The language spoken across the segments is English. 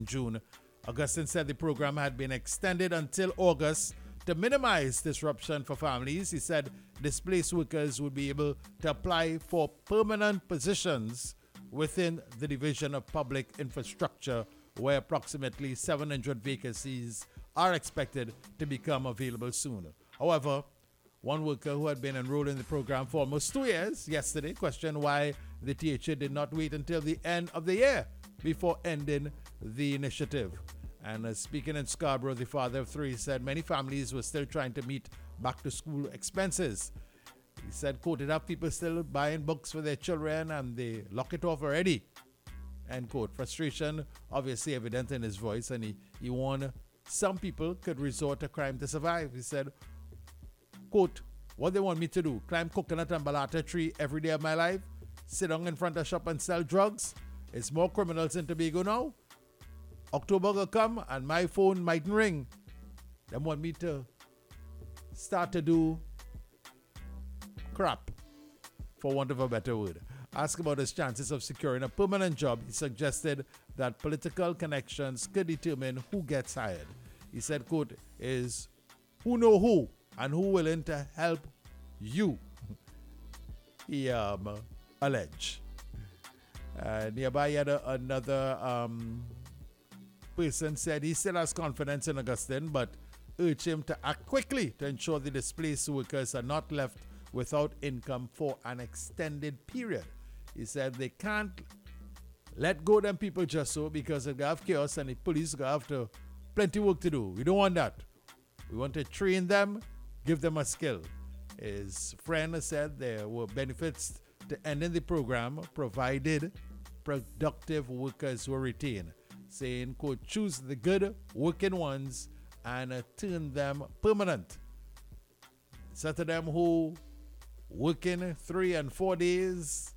June. Augustine said the program had been extended until August to minimize disruption for families. He said displaced workers would be able to apply for permanent positions within the Division of Public Infrastructure, where approximately 700 vacancies are expected to become available soon. However, one worker who had been enrolled in the program for almost 2 years yesterday questioned why the THA did not wait until the end of the year before ending the initiative. And speaking in Scarborough, the father of three said many families were still trying to meet back to school expenses. He said, quote, enough people still buying books for their children and they lock it off already. End quote. Frustration obviously evident in his voice, and he warned some people could resort to crime to survive. He said, quote, what they want me to do? Climb coconut and balata tree every day of my life? Sit down in front of shop and sell drugs? It's more criminals in Tobago now. October will come and my phone mightn't ring. They want me to start to do crap, for want of a better word. Asked about his chances of securing a permanent job, he suggested that political connections could determine who gets hired. He said, quote, is who know who and who willing to help you, he alleged. Nearby, he had another person said he still has confidence in Augustine, but urged him to act quickly to ensure the displaced workers are not left without income for an extended period. He said they can't let go them people just so because they have chaos and the police have to plenty work to do. We don't want that. We want to train them, give them a skill. His friend said there were benefits to ending the program provided productive workers were retained, saying, quote, choose the good working ones and turn them permanent. Some of them who working 3 and 4 days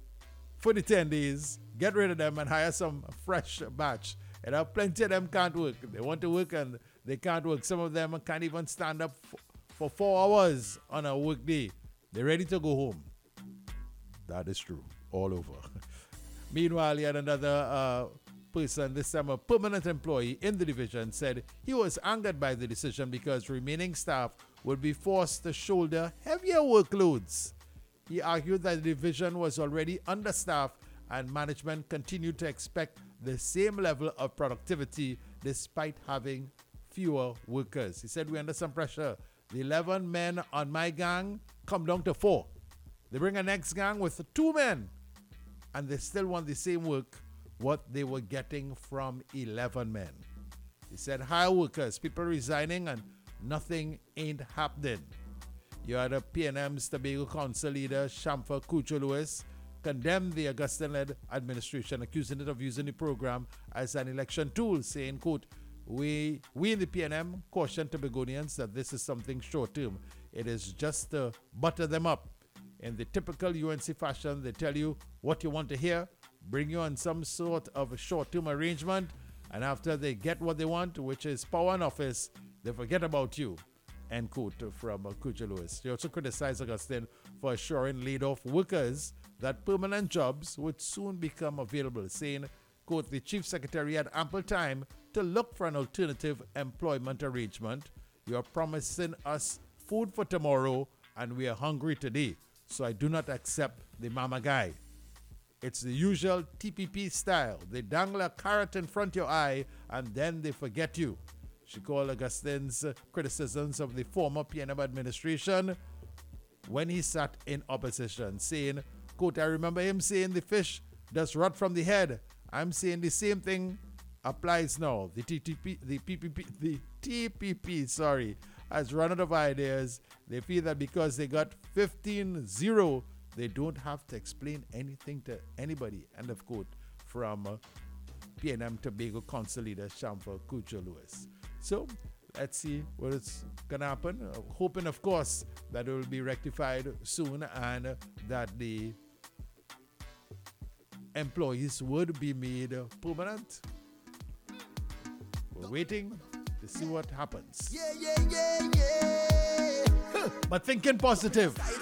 for the 10 days, get rid of them and hire some fresh batch. And plenty of them can't work. They want to work and they can't work. Some of them can't even stand up for 4 hours on a work day. They're ready to go home. That is true. All over. Meanwhile, he had another person, this time a permanent employee in the division, said he was angered by the decision because remaining staff would be forced to shoulder heavier workloads. He argued that the division was already understaffed and management continued to expect the same level of productivity despite having fewer workers. He said, we're under some pressure. The 11 men on my gang come down to 4. They bring a next gang with 2 men and they still want the same work what they were getting from 11 men. He said, hire workers, people resigning and nothing ain't happening. You had a PNM's Tobago Council leader, Shamfa Kucho-Lewis, condemned the Augustine-led administration, accusing it of using the program as an election tool, saying, quote, we in the PNM caution Tobagonians that this is something short-term. It is just to butter them up. In the typical UNC fashion, they tell you what you want to hear, bring you on some sort of a short-term arrangement, and after they get what they want, which is power and office, they forget about you. End quote from Kucho-Lewis. He also criticized Augustine for assuring laid-off workers that permanent jobs would soon become available, saying, quote, the chief secretary had ample time to look for an alternative employment arrangement. You are promising us food for tomorrow and we are hungry today, so I do not accept the mama guy. It's the usual TPP style. They dangle a carrot in front of your eye and then they forget you. She called Augustine's criticisms of the former PNM administration when he sat in opposition, saying, quote, I remember him saying the fish does rot from the head. I'm saying the same thing applies now. The TPP, has run out of ideas. They feel that because they got 15-0, they don't have to explain anything to anybody. End of quote from PNM Tobago Council leader Shamfa Kucho-Lewis. So let's see what is going to happen. Hoping, of course, that it will be rectified soon and that the employees would be made permanent. We're waiting to see what happens. But thinking positive.